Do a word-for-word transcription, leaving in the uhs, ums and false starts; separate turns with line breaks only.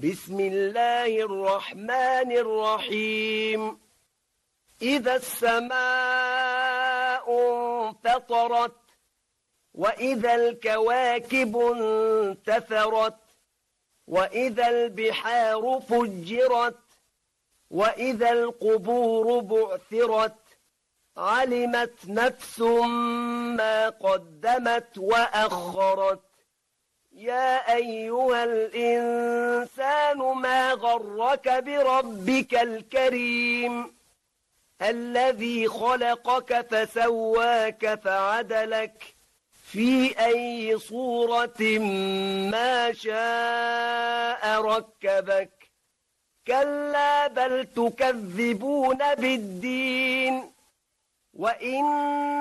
بسم الله الرحمن الرحيم إذا السماء انفطرت وإذا الكواكب انتثرت وإذا البحار فجرت وإذا القبور بعثرت علمت نفس ما قدمت وأخرت يا أيها الإنسان ما غرك بربك الكريم الذي خلقك فسواك فعدلك في أي صورة ما شاء ركبك كلا بل تكذبون بالدين وإن